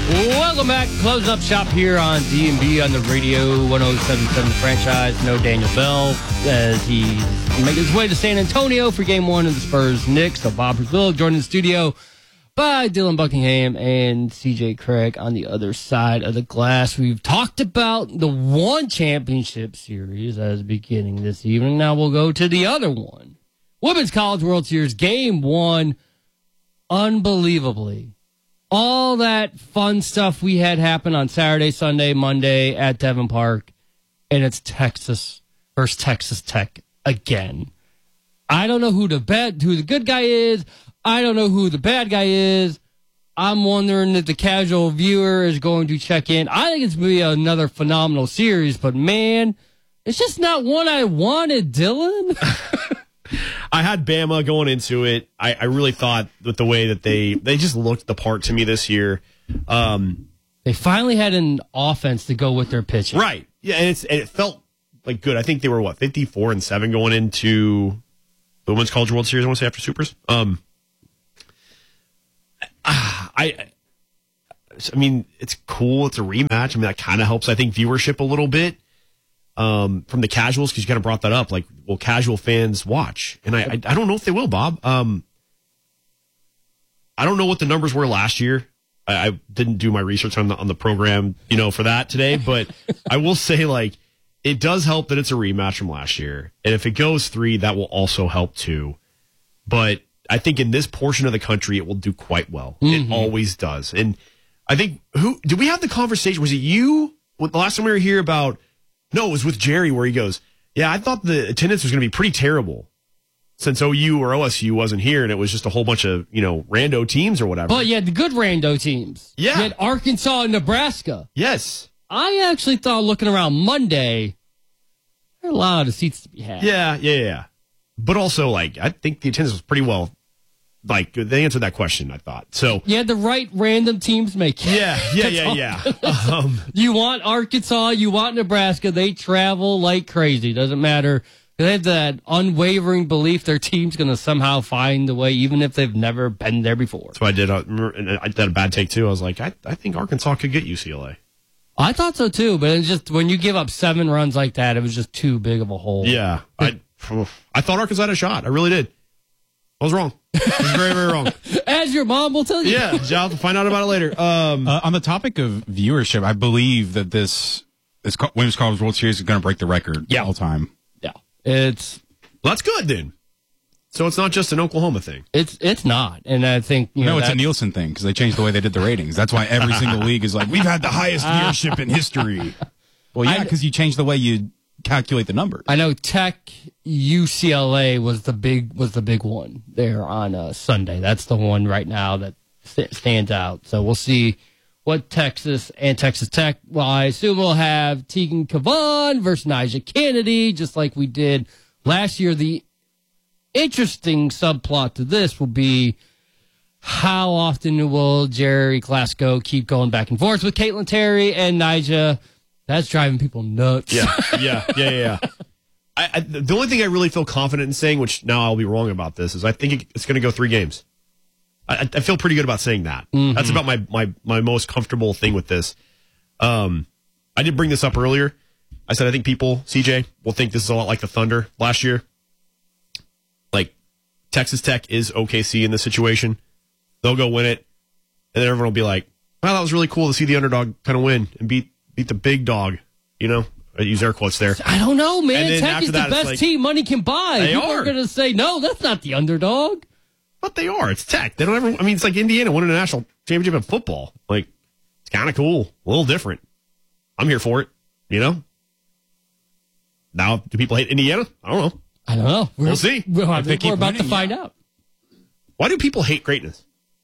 Welcome back. Closing up shop here on D&B on the radio 107.7 Franchise. No Daniel Bell as he's making his way to San Antonio for game one of the Spurs-Knicks. So Bob Brazil joined in the studio by Dylan Buckingham and CJ Craig on the other side of the glass. We've talked about the one championship series as beginning this evening. Now we'll go to the other one. Women's College World Series game one. Unbelievably. All that fun stuff we had happen on Saturday, Sunday, Monday at Devon Park, and it's Texas versus Texas Tech again. I don't know who the good guy is. I don't know who the bad guy is. I'm wondering if the casual viewer is going to check in. I think it's going to be another phenomenal series, but man, it's just not one I wanted, Dylan. I had Bama going into it. I really thought with the way that they just looked the part to me this year. They finally had an offense to go with their pitching. Right. Yeah, and it felt like good. I think they were 54-7 going into the Women's College World Series, I want to say, after Supers. I mean, it's cool. It's a rematch. I mean, that kind of helps, I think, viewership a little bit. From the casuals, because you kind of brought that up, like, will casual fans watch? And I don't know if they will, Bob. I don't know what the numbers were last year. I didn't do my research on the program, for that today, but I will say, like, it does help that it's a rematch from last year. And if it goes 3, that will also help too. But I think in this portion of the country, it will do quite well. Mm-hmm. It always does. And I think, did we have the conversation? Was it you? The last time we were here about, no, it was with Jerry where he goes, yeah, I thought the attendance was going to be pretty terrible since OU or OSU wasn't here, and it was just a whole bunch of, rando teams or whatever. But you had the good rando teams. Yeah. You had Arkansas and Nebraska. Yes. I actually thought, looking around Monday, there are a lot of seats to be had. Yeah. But also, like, I think the attendance was pretty well, like, they answered that question, I thought. So you had the right random teams make it. Yeah. You want Arkansas, you want Nebraska, they travel like crazy. Doesn't matter. They have that unwavering belief their team's going to somehow find a way, even if they've never been there before. So I did. I did a bad take, too. I was like, I think Arkansas could get UCLA. I thought so, too. But it's just when you give up 7 runs like that, it was just too big of a hole. Yeah. I thought Arkansas had a shot. I really did. I was wrong. I was very, very wrong. As your mom will tell you. Yeah, I'll find out about it later. On the topic of viewership, I believe that this Women's College World Series is going to break the record all time. Yeah. It's... Well, that's good, then. So it's not just an Oklahoma thing. It's not. And I think... it's a Nielsen thing, because they changed the way they did the ratings. That's why every single league is like, we've had the highest viewership in history. Well, yeah, because you changed the way you calculate the numbers. I know Tech UCLA was the big one there on Sunday. That's the one right now that stands out. So we'll see what Texas and Texas Tech. Well, I assume we'll have Tegan Cavan versus Nyjah Kennedy, just like we did last year. The interesting subplot to this will be how often will Jerry Glasgow keep going back and forth with Caitlin Terry and Nyjah. That's driving people nuts. Yeah. The only thing I really feel confident in saying, which now I'll be wrong about this, is I think it's going to go 3 games. I feel pretty good about saying that. Mm-hmm. That's about my most comfortable thing with this. I did bring this up earlier. I said I think people, CJ, will think this is a lot like the Thunder last year. Like, Texas Tech is OKC in this situation. They'll go win it, and then everyone will be like, wow, that was really cool to see the underdog kind of win and beat the big dog, I use air quotes there. I don't know, man. Tech is the best team money can buy. People are going to say, no, that's not the underdog. But they are. It's Tech. They don't ever. I mean, it's like Indiana winning a national championship in football. Like, it's kind of cool. A little different. I'm here for it, Now, do people hate Indiana? I don't know. We'll see. We're about to find out. Why do people hate greatness?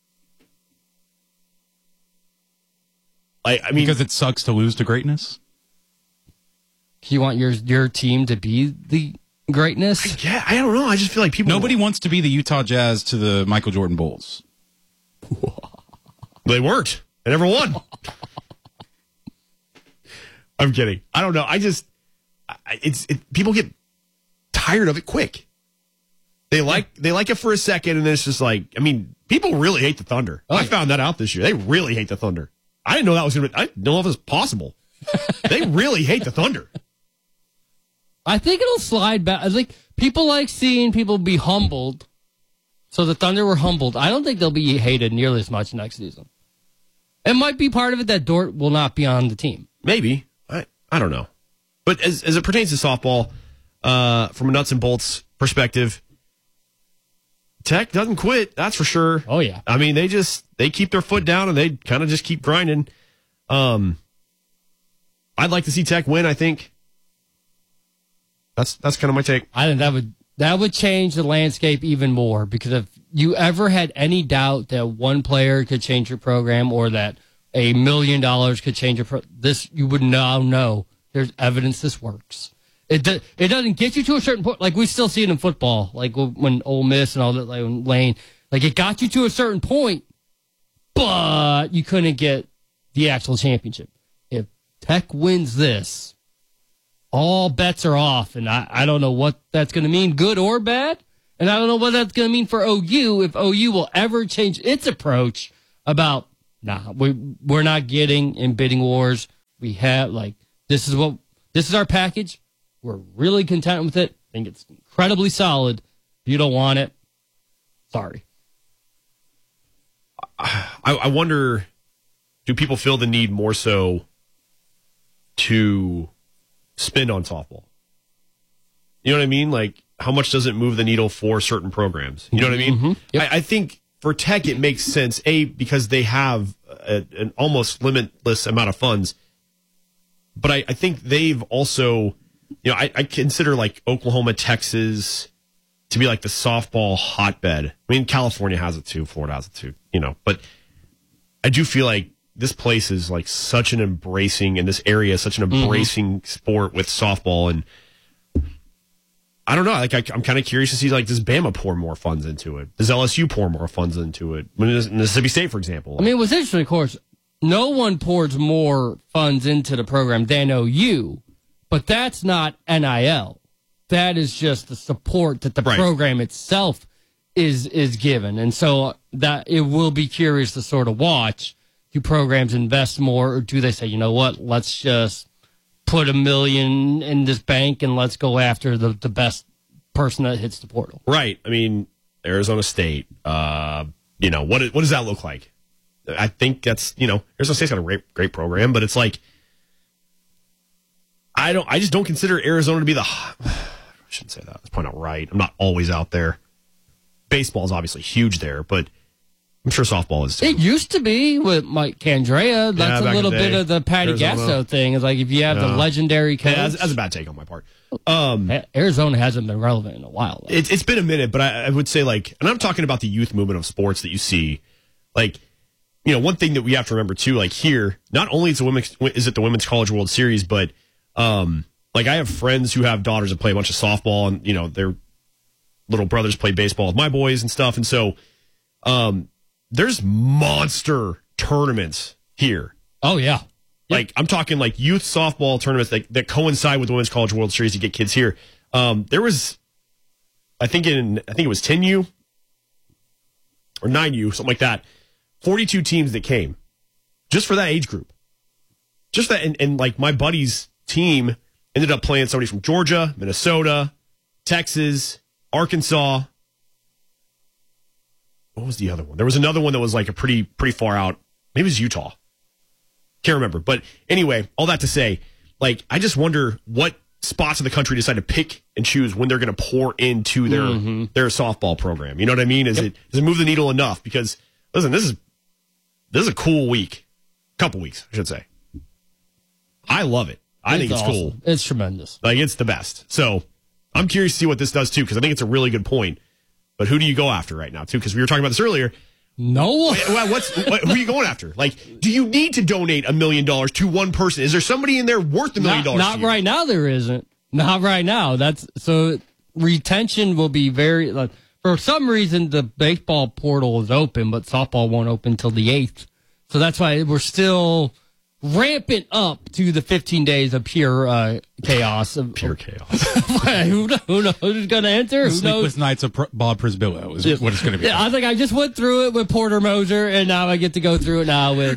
I mean, because it sucks to lose to greatness. You want your team to be the greatness? Yeah, I don't know. I just feel like people. Nobody wants to be the Utah Jazz to the Michael Jordan Bulls. They weren't. They never won. I'm kidding. I don't know. People get tired of it quick. They like it for a second, and then it's just like, I mean, people really hate the Thunder. I found that out this year. They really hate the Thunder. I didn't know that was going to be, I didn't know if it was possible. They really hate the Thunder. I think it'll slide back. I think people like seeing people be humbled. So the Thunder were humbled. I don't think they'll be hated nearly as much next season. It might be part of it that Dort will not be on the team. Maybe. I don't know. But as it pertains to softball, from a nuts and bolts perspective, Tech doesn't quit, that's for sure. Oh, yeah. I mean, they keep their foot down and they kind of just keep grinding. I'd like to see Tech win, I think. That's kind of my take. I think that would change the landscape even more, because if you ever had any doubt that one player could change your program or that $1 million could change your this, you would now know there's evidence this works. It doesn't get you to a certain point. Like we still see it in football, like when Ole Miss and all that, like when Lane, like it got you to a certain point, but you couldn't get the actual championship. If Tech wins this, all bets are off, and I don't know what that's going to mean, good or bad, and I don't know what that's going to mean for OU, if OU will ever change its approach about, we're not getting in bidding wars. We have, like, this is our package. We're really content with it. I think it's incredibly solid. If you don't want it, sorry. I wonder, do people feel the need more so to spend on softball? You know what I mean? Like, how much does it move the needle for certain programs? You know what I mean? Mm-hmm. Yep. I think for Tech, it makes sense, because they have an almost limitless amount of funds. But I think they've also, I consider like Oklahoma, Texas to be like the softball hotbed. I mean, California has it too, Florida has it too, but I do feel like this place is like such an embracing, in this area, such an embracing sport with softball. And I don't know, like I'm kind of curious to see, like, does Bama pour more funds into it? Does LSU pour more funds into it? Mississippi State, for example. I mean, what's interesting, of course, no one pours more funds into the program than OU, but that's not NIL. That is just the support that the program itself is given. And so that it will be curious to sort of watch. Do programs invest more, or do they say, you know what, let's just put $1 million in this bank and let's go after the best person that hits the portal? Right. I mean, Arizona State, what does that look like? I think that's, Arizona State's got a great program, but it's like, I just don't consider Arizona to be I shouldn't say that. That's probably not right. I'm not always out there. Baseball is obviously huge there, but I'm sure softball is too. It used to be with Mike Candrea. That's a little bit of the Patty Gasso thing. It's like if you have the legendary coach. Yeah, that's a bad take on my part. Arizona hasn't been relevant in a while. It's been a minute, but I would say, like, and I'm talking about the youth movement of sports that you see. Like, one thing that we have to remember too, like here, not only is it the Women's College World Series, but like I have friends who have daughters that play a bunch of softball, and their little brothers play baseball with my boys and stuff, and so there's monster tournaments here. Oh yeah, like I'm talking like youth softball tournaments that coincide with the Women's College World Series to get kids here. There was, I think it was 10U or 9U, something like that. 42 teams that came just for that age group. Just that, and like my buddy's team ended up playing somebody from Georgia, Minnesota, Texas, Arkansas. What was the other one? There was another one that was like a pretty far out. Maybe it was Utah. Can't remember. But anyway, all that to say, like, I just wonder what spots in the country decide to pick and choose when they're going to pour into their softball program. You know what I mean? Does it move the needle enough? Because listen, this is a cool week. Couple weeks, I should say. I love it. I think it's awesome. Cool. It's tremendous. Like, it's the best. So I'm curious to see what this does too, because I think it's a really good point. But who do you go after right now too? Because we were talking about this earlier. No one. Who are you going after? Like, do you need to donate $1 million to one person? Is there somebody in there worth $1 million? Not right now. There isn't. Not right now. So retention will be very. Like, for some reason, the baseball portal is open, but softball won't open until the 8th. So that's why we're still ramping up to the 15 days of pure chaos. Pure chaos. Who knows who's going to enter? The Sleepless Nights of Bob Prisbillo is what it's going to be. Yeah, I think I just went through it with Porter Moser, and now I get to go through it now with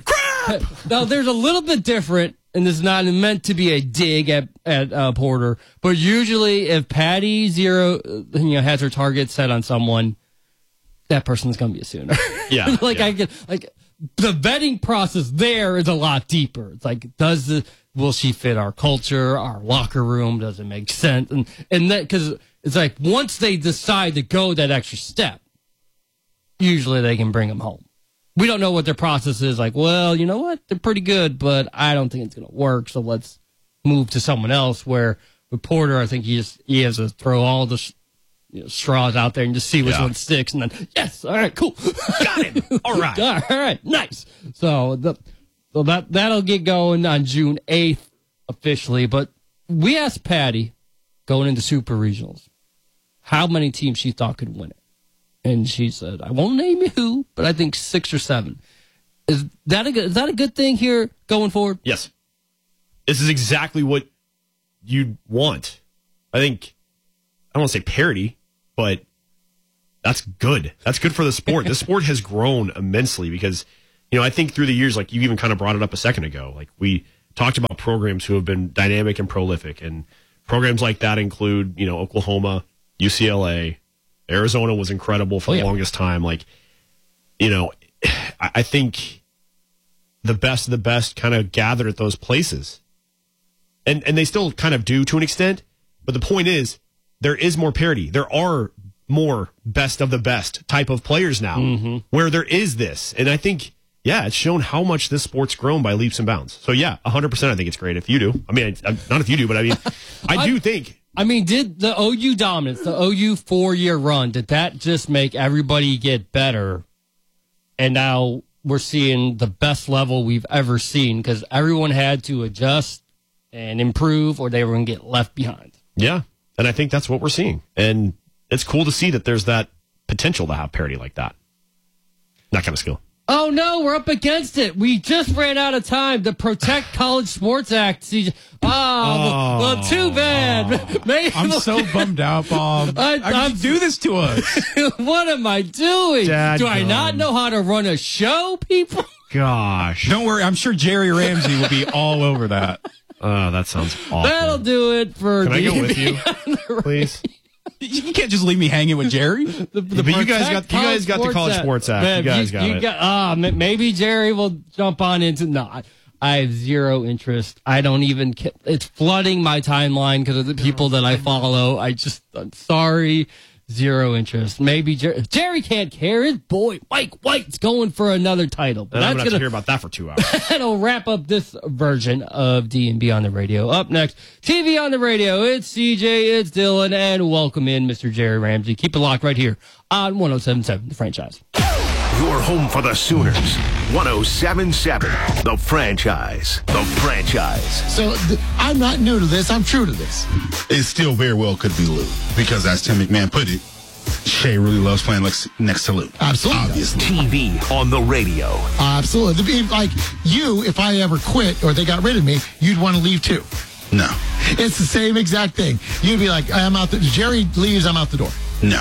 Now, there's a little bit different, and this is not meant to be a dig at Porter, but usually if Patty has her target set on someone, that person's going to be a Sooner. Yeah. The vetting process there is a lot deeper. It's like, will she fit our culture, our locker room? Does it make sense? And that, because it's like once they decide to go that extra step, usually they can bring them home. We don't know what their process is. Like, well, you know what? They're pretty good, but I don't think it's going to work. So let's move to someone else. Where with Porter, I think he has to throw all the straws out there and just see which one sticks. And then, yes, all right, cool. Got him. All right. All right, nice. So that'll get going on June 8th officially. But we asked Patty going into Super Regionals how many teams she thought could win it. And she said, I won't name you who, but I think 6 or 7. Is that a good thing here going forward? Yes. This is exactly what you'd want. I don't want to say parity, but that's good. That's good for the sport. This sport has grown immensely because, I think through the years, like you even kind of brought it up a second ago, like we talked about programs who have been dynamic and prolific, and programs like that include, Oklahoma, UCLA, Arizona was incredible for the longest time. Like, I think the best of the best kind of gathered at those places. And they still kind of do to an extent. But the point is, there is more parity. There are more best of the best type of players now where there is this. And I think, it's shown how much this sport's grown by leaps and bounds. So, 100% I think it's great if you do. I mean, not if you do, but I mean, I do think. I mean, did the OU dominance, the OU 4-year run, did that just make everybody get better? And now we're seeing the best level we've ever seen because everyone had to adjust and improve or they were going to get left behind. Yeah, and I think that's what we're seeing. And it's cool to see that there's that potential to have parity like that. That kind of skill. Oh, no, we're up against it. We just ran out of time. The Protect College Sports Act. Well, too bad. I'm so bummed out, Bob. I do this to us. What am I doing? Dad, do I not know how to run a show, people? Gosh. Don't worry. I'm sure Jerry Ramsey will be all over that. Oh, that sounds awful. That'll do it for Can I go with you, please? You can't just leave me hanging with Jerry. But you guys got the College Sports Act. Man, you guys got it. Maybe Jerry will jump on into. No, I have zero interest. I don't even. It's flooding my timeline because of the people that I follow. I'm sorry. Zero interest. Maybe Jerry can't care. His boy Mike White's going for another title. But I'm going to hear about that for 2 hours. That'll wrap up this version of D&B on the radio. Up next, TV on the radio. It's CJ, it's Dylan, and welcome in Mr. Jerry Ramsey. Keep it locked right here on 107.7 The Franchise. Your home for the Sooners. 107.7 The Franchise. The Franchise. So I'm not new to this. I'm true to this. It still very well could be Lou, because as Tim McMahon put it, Shea really loves playing next to Lou. Absolutely. Obviously. TV on the radio. Absolutely. Like you, if I ever quit or they got rid of me, you'd want to leave too. No. It's the same exact thing. You'd be like, I'm out. Jerry leaves, I'm out the door. No.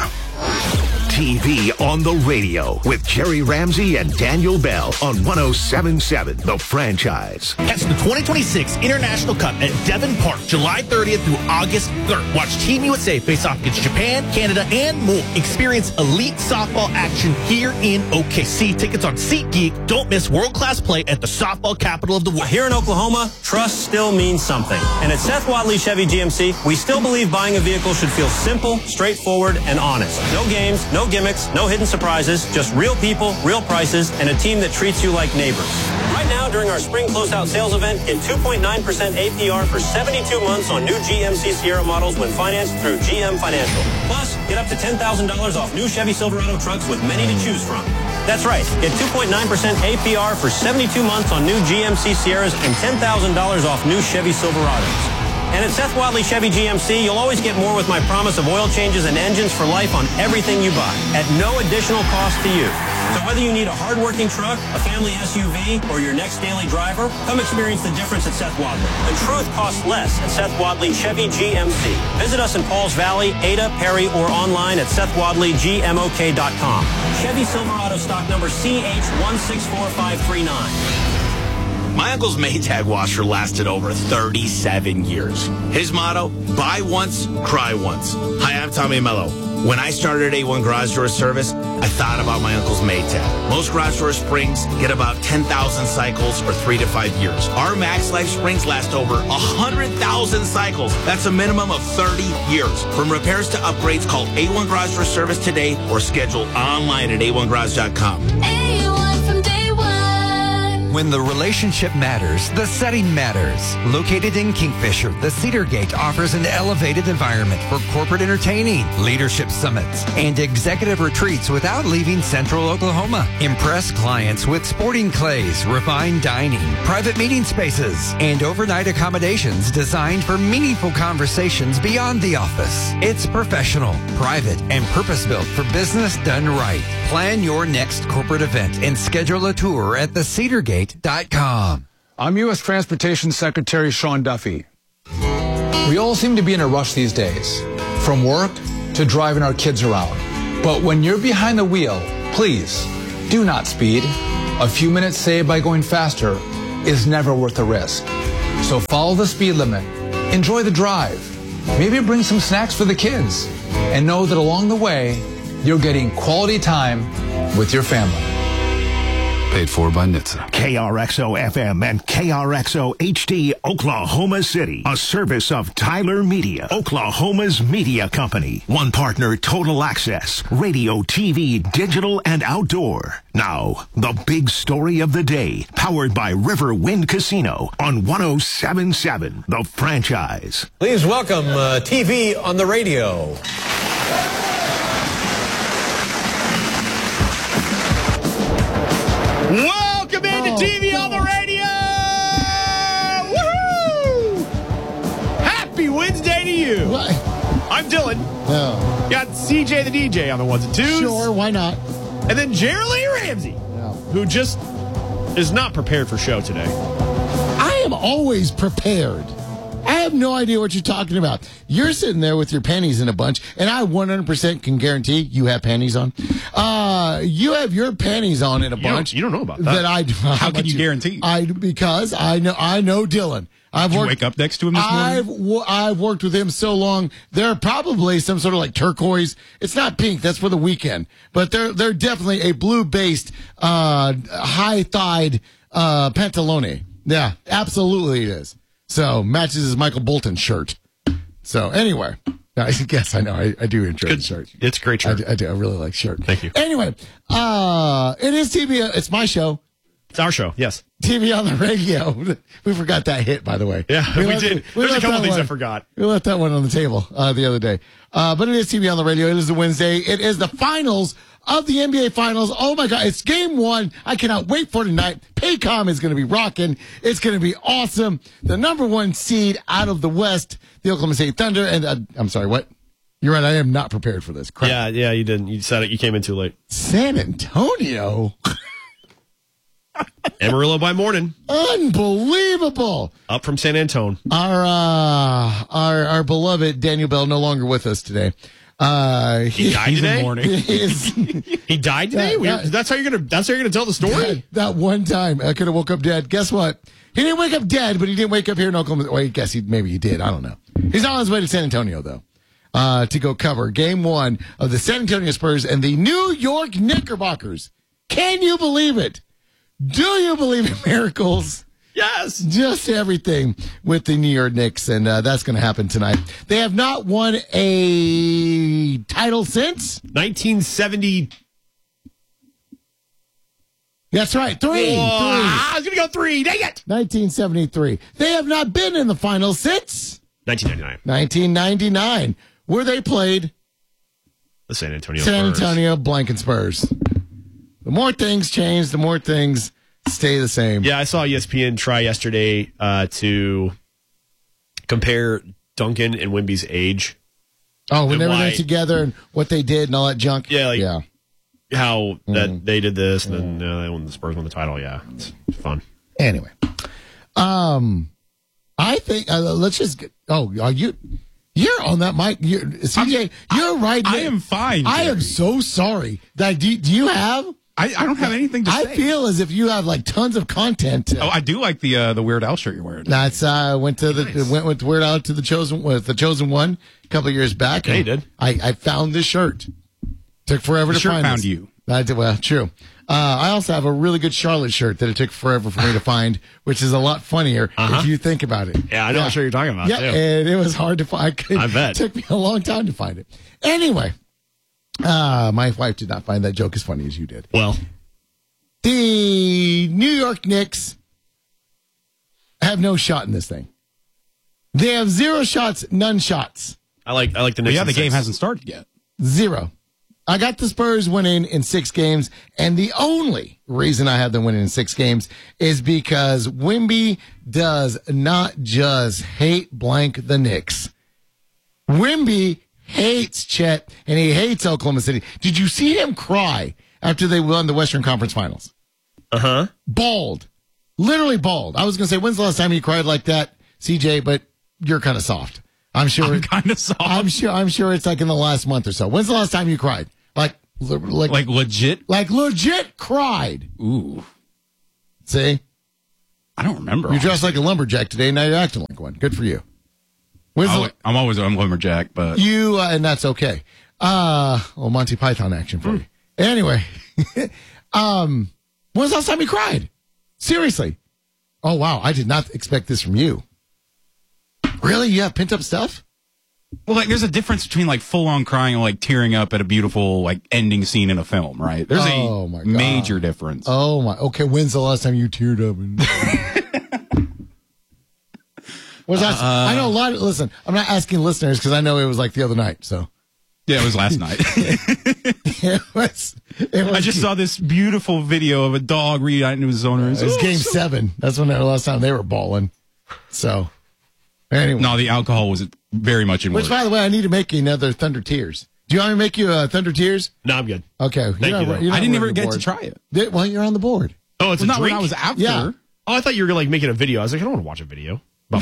TV on the radio with Jerry Ramsey and Daniel Bell on 107.7 The Franchise. Catch the 2026 International Cup at Devon Park, July 30th through August 3rd. Watch Team USA face off against Japan, Canada, and more. Experience elite softball action here in OKC. Tickets on SeatGeek. Don't miss world-class play at the softball capital of the world. Here in Oklahoma, trust still means something. And at Seth Wadley Chevy GMC, we still believe buying a vehicle should feel simple, straightforward, and honest. No games, no gimmicks, no hidden surprises, just real people, real prices, and a team that treats you like neighbors. Right now, during our spring closeout sales event, get 2.9% APR for 72 months on new GMC Sierra models when financed through GM Financial. Plus, get up to $10,000 off new Chevy Silverado trucks with many to choose from. That's right. Get 2.9% APR for 72 months on new GMC Sierras and $10,000 off new Chevy Silverados. And at Seth Wadley Chevy GMC, you'll always get more with my promise of oil changes and engines for life on everything you buy, at no additional cost to you. So whether you need a hard-working truck, a family SUV, or your next daily driver, come experience the difference at Seth Wadley. The truth costs less at Seth Wadley Chevy GMC. Visit us in Pauls Valley, Ada, Perry, or online at SethWadleyGMOK.com. Chevy Silverado stock number CH164539. My uncle's Maytag washer lasted over 37 years. His motto, buy once, cry once. Hi, I'm Tommy Mello. When I started A1 Garage Door Service, I thought about my uncle's Maytag. Most garage door springs get about 10,000 cycles or 3 to 5 years. Our Max Life springs last over 100,000 cycles. That's a minimum of 30 years. From repairs to upgrades, call A1 Garage Door Service today or schedule online at a1garage.com. A1 from day one. When the relationship matters, the setting matters. Located in Kingfisher, the Cedar Gate offers an elevated environment for corporate entertaining, leadership summits, and executive retreats without leaving Central Oklahoma. Impress clients with sporting clays, refined dining, private meeting spaces, and overnight accommodations designed for meaningful conversations beyond the office. It's professional, private, and purpose-built for business done right. Plan your next corporate event and schedule a tour at thecedargate.com. I'm U.S. Transportation Secretary Sean Duffy. We all seem to be in a rush these days, from work to driving our kids around. But when you're behind the wheel, please do not speed. A few minutes saved by going faster is never worth the risk. So follow the speed limit, enjoy the drive, maybe bring some snacks for the kids, and know that along the way, you're getting quality time with your family. Paid for by NHTSA. KRXO FM and KRXO HD Oklahoma City. A service of Tyler Media, Oklahoma's media company. One partner, Total Access. Radio, TV, digital, and outdoor. Now, the big story of the day. Powered by River Wind Casino on 107.7 The Franchise. Please welcome TV on the radio. Welcome into TV on the radio! Woohoo! Happy Wednesday to you. What? I'm Dylan. No. Got CJ the DJ on the ones and twos. Sure, why not? And then Jerry Lee Ramsey, who just is not prepared for show today. I am always prepared. I have no idea what you're talking about. You're sitting there with your panties in a bunch, and I 100% can guarantee you have panties on. You have your panties on in a bunch. You don't know about that. How can you guarantee? Because I know Dylan. Did you wake up next to him this morning? I've worked with him so long. They're probably some sort of like turquoise. It's not pink. That's for the weekend. But they're definitely a blue-based, high-thighed pantalone. Yeah, absolutely it is. So, matches his Michael Bolton shirt. So, anyway. I guess I know. I do enjoy the shirt. It's a great shirt. I do. I really like shirt. Thank you. Anyway, it is TV. It's my show. It's our show, yes. TV on the radio. We forgot that hit, by the way. Yeah, we did. There's a couple things I forgot. We left that one on the table the other day. But it is TV on the radio. It is the Wednesday. It is the finals of the NBA Finals. Oh, my God. It's game one. I cannot wait for tonight. Paycom is going to be rocking. It's going to be awesome. The number one seed out of the West, the Oklahoma City Thunder. And I'm sorry, what? You're right. I am not prepared for this. Crap. Yeah, you didn't. You said it. You came in too late. San Antonio. Amarillo by morning. Unbelievable. Up from San Antone. Our beloved Daniel Bell no longer with us today. He died today. He died today. That's how you're gonna tell the story. That one time I could have woke up dead. Guess what? He didn't wake up dead, but he didn't wake up here in Oklahoma. Well, I guess maybe he did. I don't know. He's on his way to San Antonio though, to go cover game one of the San Antonio Spurs and the New York Knickerbockers. Can you believe it? Do you believe in miracles? Yes. Just everything with the New York Knicks, and that's going to happen tonight. They have not won a title since 1970. That's right. Three. I was going to go three. Dang it. 1973. They have not been in the finals since 1999, where they played the San Antonio Blanken Spurs. The more things change, the more things stay the same. Yeah, I saw ESPN try yesterday to compare Duncan and Wemby's age. Oh, when they were together and what they did and all that junk? Yeah, how that they did this and then they won the Spurs won the title. Yeah, it's fun. Anyway, I think let's just get. Oh, are you? You're on that mic. CJ, you're right. I am fine. I am so sorry. Do you have I don't have anything to say. I feel as if you have like tons of content. I do like the Weird Al shirt you're wearing. That's went with Weird Al to the Chosen One a couple of years back. Yeah, you did. I found this shirt. Took forever to find. Found this. you. I did, well, true. I also have a really good Charlotte shirt that it took forever for me to find, which is a lot funnier if you think about it. Yeah, I know what shirt you're talking about. Yeah, too. and it was hard to find. I bet. It took me a long time to find it. Anyway, my wife did not find that joke as funny as you did. Well, the New York Knicks have no shot in this thing. They have 0 shots, none shots. I like the Knicks. Yeah, the game 6. hasn't started yet. 0. I got the Spurs winning in 6 games, and the only reason I have them winning in 6 games is because Wemby does not just hate blank the Knicks. Wemby hates Chet, and he hates Oklahoma City. Did you see him cry after they won the Western Conference Finals? Uh-huh. Bald. Literally bald. I was going to say, when's the last time you cried like that, CJ? But you're kind of soft. I'm sure. I'm kind of soft. I'm sure it's like in the last month or so. When's the last time you cried? Like legit? Like legit cried. Ooh. See? I don't remember. You dressed like a lumberjack today, now you're acting like one. Good for you. I'm always a lumberjack, but you and that's okay. Monty Python action for you. Anyway, when's the last time you cried? Seriously. Oh wow, I did not expect this from you. Really? You have pent up stuff? Well, like, there's a difference between like full on crying and like tearing up at a beautiful like ending scene in a film, right? There's a major difference. Oh my. Okay, when's the last time you teared up? Was that? I know a lot. Listen, I'm not asking listeners because I know it was like the other night. So yeah, it was last night. it was. I just saw this beautiful video of a dog reuniting with his owner. It was Game 7. That's when the last time they were balling. So anyway, no, the alcohol was very much in. Which, by the way, I need to make you another Thunder Tears. Do you want me to make you Thunder Tears? No, I'm good. Okay, Thank you. I didn't ever get to try it. Well, you're on the board. Oh, it's a not drink? when I was after. Yeah. Oh, I thought you were like making a video. I was like, I don't want to watch a video. No.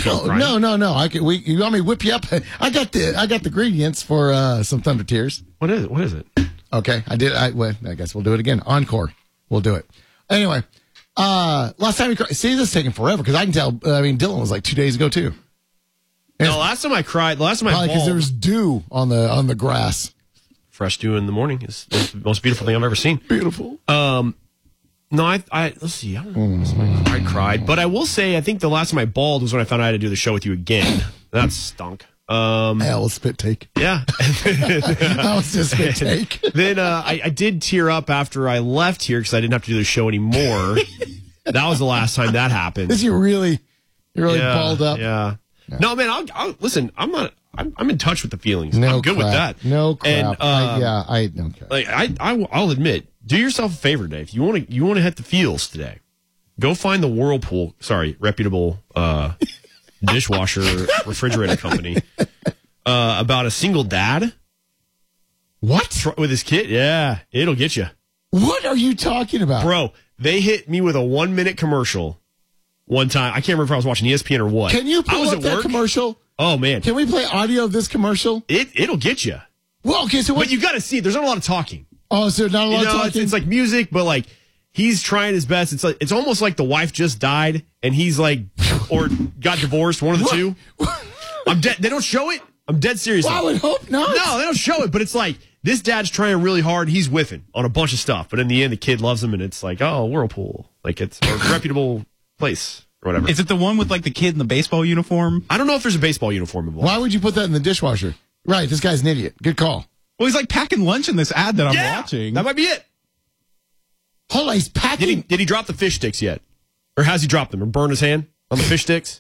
You want me to whip you up? I got the ingredients for some Thunder Tears. What is it? Okay, I did. I guess we'll do it again. Encore. We'll do it. Anyway, last time you cried. See, this is taking forever because I can tell. I mean, Dylan was like 2 days ago too. No, the last time I cried, the last time I because bawled, there was dew on the grass. fresh dew in the morning is the most beautiful thing I've ever seen. Beautiful. No, let's see. I don't know. Last time I cried, but I will say I think the last time I bawled was when I found out I had to do the show with you again. That stunk. Hell, a spit take. Yeah. That was just a spit take. Then I did tear up after I left here because I didn't have to do the show anymore. That was the last time that happened. Is you really balled up? Yeah. No, man. I'll listen. I'm in touch with the feelings. No I'm good with crap. that. No crap. And, I don't care. like I'll admit, do yourself a favor today. If you want to hit the feels today, go find the Whirlpool. Sorry, reputable dishwasher refrigerator company about a single dad. What with his kid? Yeah, it'll get you. What are you talking about, bro? They hit me with a 1-minute commercial one time. I can't remember if I was watching ESPN or what. Can you pull up that commercial? Oh man, can we play audio of this commercial? It'll get you. Well, okay, so but you got to see. There's not a lot of talking. Oh, so not a lot of talking. It's like music, but like he's trying his best. It's almost like the wife just died and he's like, or got divorced. One of the two. I'm dead. They don't show it. I'm dead serious. Well, I would hope not. No, they don't show it. But it's like this dad's trying really hard. He's whiffing on a bunch of stuff, but in the end, the kid loves him, and it's like, oh, Whirlpool, like it's a reputable place. Or whatever. Is it the one with like the kid in the baseball uniform? I don't know if there's a baseball uniform involved. Why would you put that in the dishwasher? Right, this guy's an idiot. Good call. Well, he's like packing lunch in this ad that I'm watching. That might be it. Hold on, he's packing. Did he drop the fish sticks yet? Or has he dropped them? Or burned his hand on the fish sticks?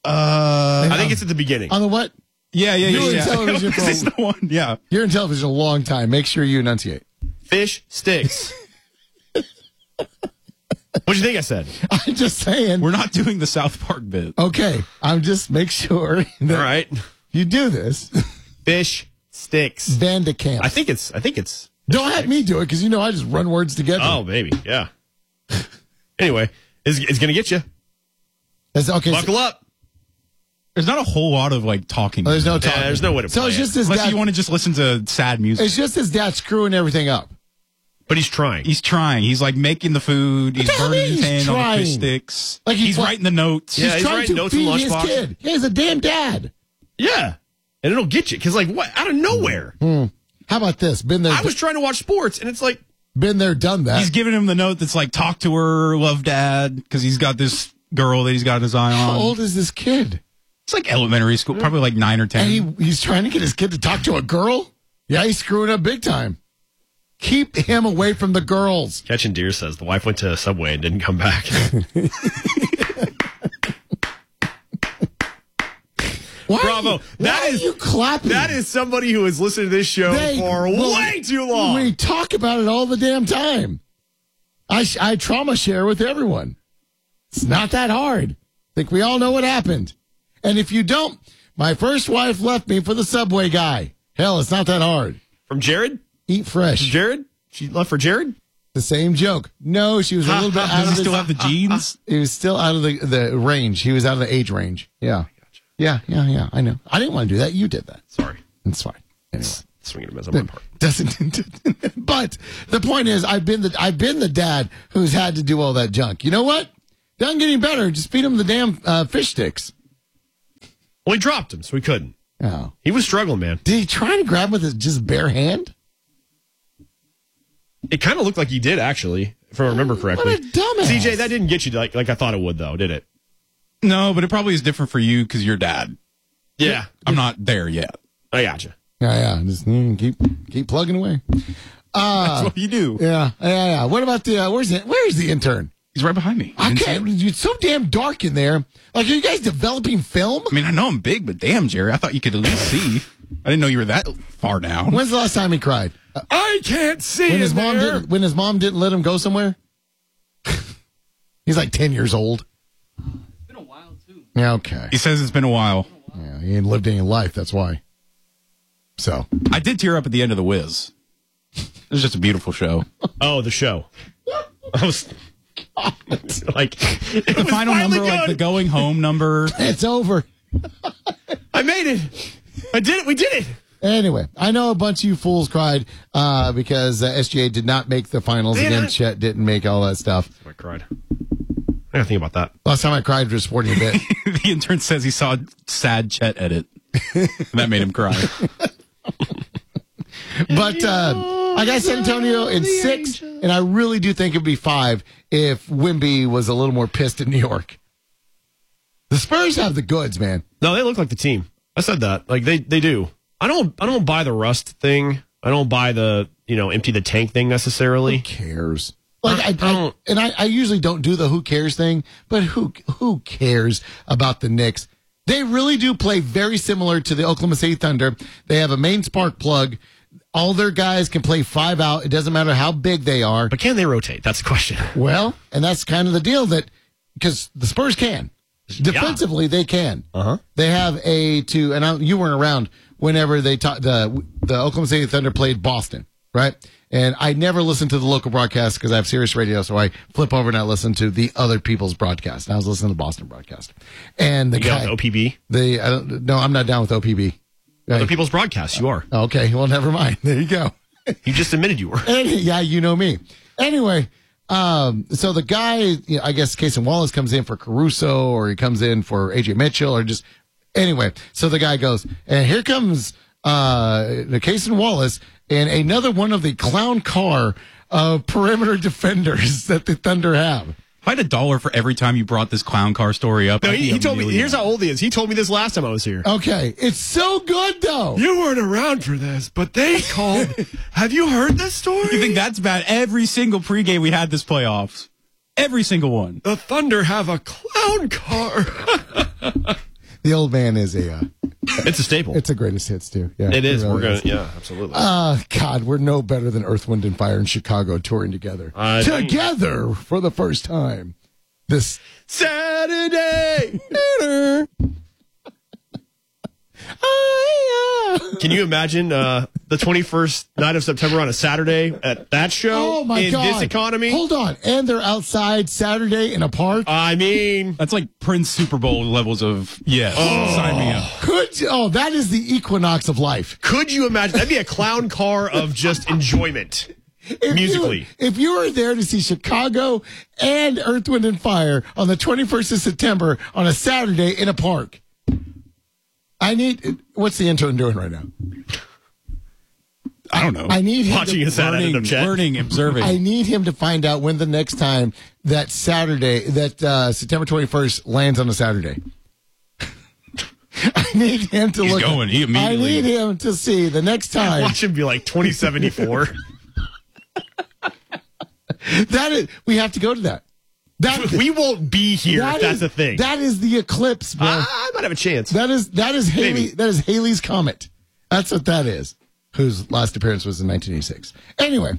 I think it's at the beginning. On the what? Yeah. You're in television for This is the one. Yeah. You're in television a long time. Make sure you enunciate. Fish sticks. What'd you think I said? I'm just saying. We're not doing the South Park bit. Okay. I'm just make sure that all right. You do this. Fish sticks. Vandekamp. I think it's. Don't have me do it because I just run words together. Oh, maybe. Yeah. Anyway, it's going to get you. Okay. Buckle up. There's not a whole lot of like talking. There's no talking. There's no way to play it's just his unless dad, you want to just listen to sad music. It's just his dad screwing everything up. But he's trying. He's trying. He's like making the food. He's burning his hand on the fish sticks. Like he's writing the notes. Yeah, he's trying writing to notes in feed his lunchbox. kid. Yeah, he's a damn dad. Yeah. And it'll get you. Because, like, what? Out of nowhere. How about this? Been there. I was trying to watch sports, and it's like. Been there, done that. He's giving him the note that's like, talk to her, love dad, because he's got this girl that he's got his eye on. How old is this kid? It's like elementary school, probably like 9 or 10. And he's trying to get his kid to talk to a girl? Yeah, he's screwing up big time. Keep him away from the girls. Catching Deer says the wife went to Subway and didn't come back. Bravo. Why are you clapping? That is somebody who has listened to this show for way too long. We talk about it all the damn time. I trauma share with everyone. It's not that hard. I think we all know what happened. And if you don't, my first wife left me for the Subway guy. Hell, it's not that hard. From Jared? Eat fresh. Jared? She left for Jared? The same joke. No, she was a little bit out of Does he still have the jeans? He was still out of the range. He was out of the age range. Yeah. Yeah. I know. I didn't want to do that. You did that. Sorry. It's fine. Anyway. Swinging him as a one part. But the point is, I've been the dad who's had to do all that junk. You know what? Doesn't get any better. Just feed him the damn fish sticks. Well, he dropped him, so he couldn't. Oh. He was struggling, man. Did he try to grab him with his just bare hand? It kind of looked like he did, actually, if I remember correctly. What a dumbass. CJ, that didn't get you like I thought it would, though, did it? No, but it probably is different for you because you're dad. Yeah. I'm not there yet. I gotcha. Yeah. Just keep plugging away. That's what you do. Yeah. What about the where's the intern? He's right behind me. I can't. It's so damn dark in there. Like, are you guys developing film? I mean, I know I'm big, but damn, Jerry, I thought you could at least see. I didn't know you were that far down. When's the last time he cried? I can't see when his mom didn't let him go somewhere. He's like 10 years old. It's been a while too. Yeah, okay. He says it's been a while. Yeah, he ain't lived any life. That's why. So I did tear up at the end of The Wiz. It was just a beautiful show. Oh, the show. I was like, the final number, like the going home number. It's over. I made it. I did it. We did it. Anyway, I know a bunch of you fools cried because SGA did not make the finals again. Chet didn't make all that stuff. I cried. I gotta think about that. Last time I cried was sporting a bit. The intern says he saw a sad Chet edit. That made him cry. But I got San Antonio in 6, and I really do think it'd be 5 if Wemby was a little more pissed in New York. The Spurs have the goods, man. No, they look like the team. I said that. Like they do. I don't buy the rust thing. I don't buy the empty the tank thing necessarily. Who cares? Like I usually don't do the who cares thing, but who cares about the Knicks? They really do play very similar to the Oklahoma City Thunder. They have a main spark plug. All their guys can play 5 out. It doesn't matter how big they are. But can they rotate? That's the question. Well, and that's kind of the deal because the Spurs can. Defensively, they can. They have you weren't around whenever they taught the Oklahoma City Thunder played Boston, right? And I never listen to the local broadcast because I have Sirius Radio, so I flip over and I listen to the other people's broadcast. And I was listening to the Boston broadcast. And the guy, OPB? No, I'm not down with OPB. Other people's broadcasts, you are. Okay, well, never mind. There you go. You just admitted you were. Yeah, you know me. Anyway, so the guy, I guess Casey Wallace comes in for Caruso, or he comes in for AJ Mitchell, or just anyway. So the guy goes, and here comes the Casey Wallace and another one of the clown car perimeter defenders that the Thunder have. If I had $1 for every time you brought this clown car story up, no, he told me. Here's how old he is. He told me this last time I was here. Okay, it's so good though. You weren't around for this, but they called. Have you heard this story? You think that's bad? Every single pregame we had this playoffs, every single one. The Thunder have a clown car. The old man is it's a staple. It's a greatest hits too. Yeah, it is. Really We're gonna. is. Yeah, absolutely. God, we're no better than Earth, Wind, and Fire in Chicago touring together. Together for the first time. This Saturday dinner. Can you imagine the 21st night of September on a Saturday at that show? Oh my in God! This economy. Hold on, and they're outside Saturday in a park. I mean, that's like Prince Super Bowl levels of yes. Sign me up. That is the equinox of life. Could you imagine? That'd be a clown car of just enjoyment. musically. If you were there to see Chicago and Earth, Wind, and Fire on the 21st of September on a Saturday in a park, what's the intern doing right now? I don't know. I need him watching a sad edit of Chet. Learning, observing. I need him to find out when the next time that Saturday, September 21st lands on a Saturday. I need him to look. He immediately. I need him to see the next time. Watch him be like 2074. We have to go to that. We won't be here if that's a thing. That is the eclipse, bro. I might have a chance. That is Haley. Maybe. That is Haley's Comet. That's what that is. Whose last appearance was in 1986. Anyway,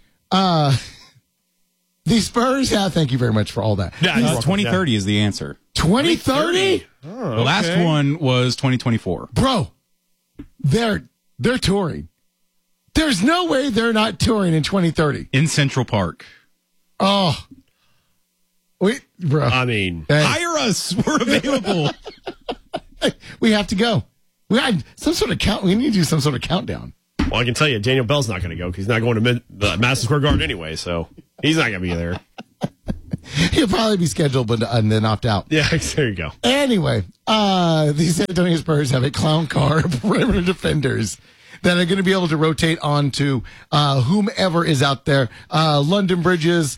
the Spurs. Thank you very much for all that. Yeah, 2030 is the answer. 2030. The last one was 2024. Bro, they're touring. There's no way they're not touring in 2030 in Central Park. Oh, wait, bro. I mean, hire us. We're available. We have to go. We had some sort of count. We need to do some sort of countdown. Well, I can tell you, Daniel Bell's not going to go because he's not going to the Madison Square Garden anyway, so he's not going to be there. He'll probably be scheduled, and then opt out. Yeah, there you go. Anyway, the San Antonio Spurs have a clown car of perimeter defenders that are going to be able to rotate on to whomever is out there. London Bridges,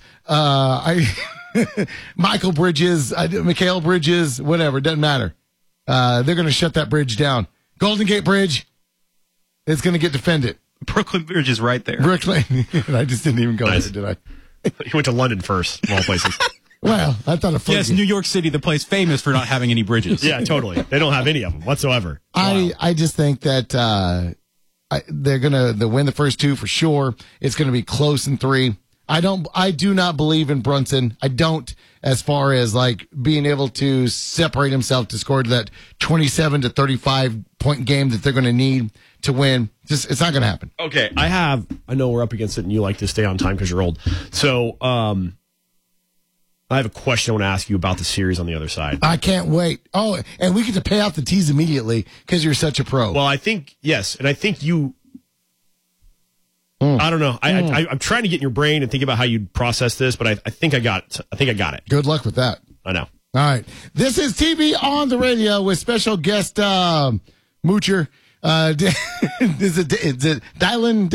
Michael Bridges, Mikhail Bridges, whatever, doesn't matter. They're going to shut that bridge down. Golden Gate Bridge, it's going to get defended. Brooklyn Bridge is right there. Brooklyn. I just didn't even go there, did I? He went to London first, of all places. Well, I thought of Yes, New York City, the place famous for not having any bridges. Yeah, totally. They don't have any of them whatsoever. I just think that they're going to win the first two for sure. It's going to be close in 3. I do not believe in Brunson. I don't, as far as like being able to separate himself to score that 27 to 35 point game that they're going to need to win. Just, it's not going to happen. Okay. I know we're up against it and you like to stay on time because you're old. So, I have a question I want to ask you about the series on the other side. I can't wait. Oh, and we get to pay off the tees immediately because you're such a pro. Well, I think, yes. And I think you, I don't know. I'm trying to get in your brain and think about how you'd process this, but I think I got it. Good luck with that. I know. All right. This is TV on the radio with special guest Moocher. Is it Dylan?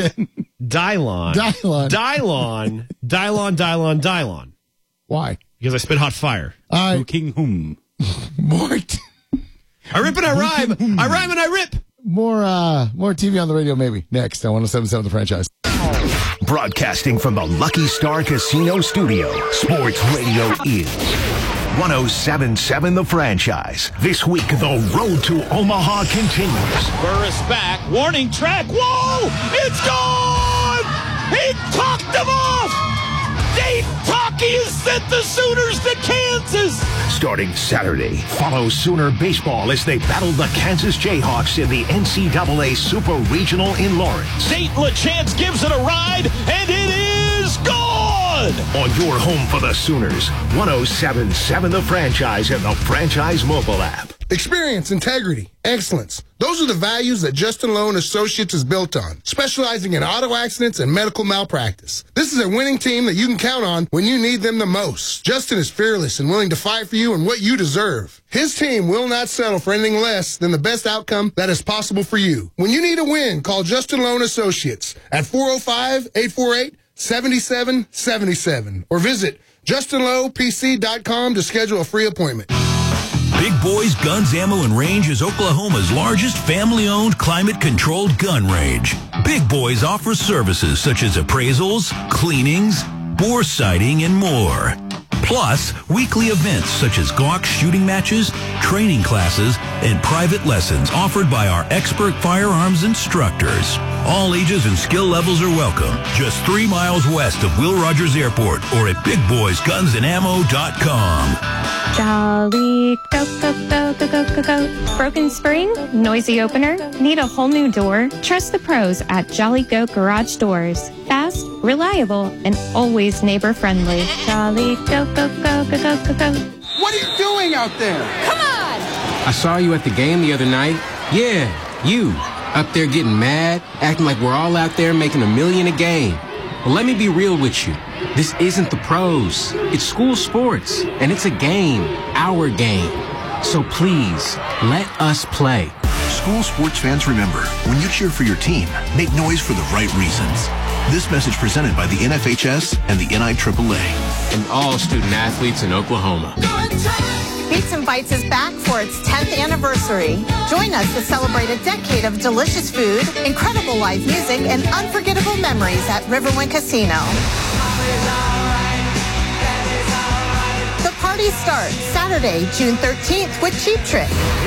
Dylon. Why? Because I spit hot fire. King Hum. Mort. I rip and I rhyme. I rhyme and I rip. More TV on the radio maybe next on 107.7 The Franchise. Broadcasting from the Lucky Star Casino Studio, Sports Radio is 107.7 The Franchise. This week, the road to Omaha continues. Burris back. Warning track. Whoa! It's gone! He talked them off! Dave Talkie has sent the Sooners to Kansas! Starting Saturday, follow Sooner baseball as they battle the Kansas Jayhawks in the NCAA Super Regional in Lawrence. St. LeChance gives it a ride, and it is gone! On your home for the Sooners, 107.7 The Franchise and the Franchise mobile app. Experience, integrity, excellence. Those are the values that Justin Lowe & Associates is built on, specializing in auto accidents and medical malpractice. This is a winning team that you can count on when you need them the most. Justin is fearless and willing to fight for you and what you deserve. His team will not settle for anything less than the best outcome that is possible for you. When you need a win, call Justin Lowe & Associates at 405-848-7777 or visit JustinLowePC.com to schedule a free appointment. Big Boys Guns, Ammo, and Range is Oklahoma's largest family-owned, climate-controlled gun range. Big Boys offers services such as appraisals, cleanings, bore sighting, and more. Plus, weekly events such as Glock shooting matches, training classes, and private lessons offered by our expert firearms instructors. All ages and skill levels are welcome. Just 3 miles west of Will Rogers Airport or at BigBoysGunsAndAmmo.com. Jolly, go, go, go, go, go, go, go. Broken spring? Noisy opener? Need a whole new door? Trust the pros at Jolly Goat Garage Doors. Fast, reliable, and always neighbor-friendly. Jolly, go, go, go, go, go, go, go. What are you doing out there? Come on! I saw you at the game the other night. Yeah, you. Up there getting mad, acting like we're all out there making $1 million a game. Well, let me be real with you. This isn't the pros. It's school sports, and it's a game, our game. So please, let us play. School sports fans, remember, when you cheer for your team, make noise for the right reasons. This message presented by the NFHS and the NIAAA. And all student athletes in Oklahoma. Beats and Bites is back for its 10th anniversary. Join us to celebrate a decade of delicious food, incredible live music, and unforgettable memories at Riverwind Casino. The party starts Saturday, June 13th with Cheap Trick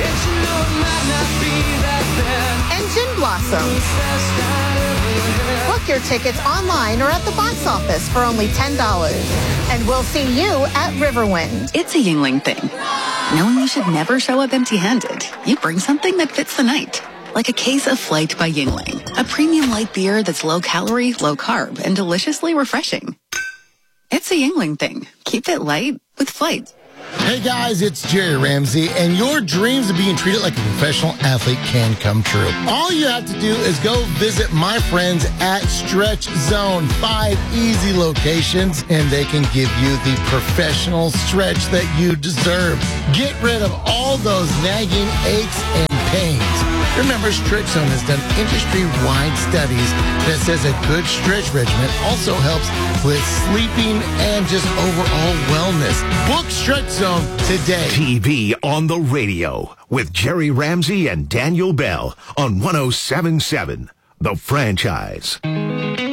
and Gin Blossoms. Book your tickets online or at the box office for only $10. And we'll see you at Riverwind. It's a Yingling thing. Knowing you should never show up empty-handed. You bring something that fits the night. Like a case of Flight by Yingling. A premium light beer that's low-calorie, low-carb, and deliciously refreshing. It's a Yingling thing. Keep it light with Flight. Hey guys, it's Jerry Ramsey, and your dreams of being treated like a professional athlete can come true. All you have to do is go visit my friends at Stretch Zone. 5 easy locations, and they can give you the professional stretch that you deserve. Get rid of all those nagging aches and pains. Remember, Stretch Zone has done industry-wide studies that says a good stretch regimen also helps with sleeping and just overall wellness. Book Stretch Zone today. TV on the radio with Jerry Ramsey and Daniel Bell on 107.7 The Franchise.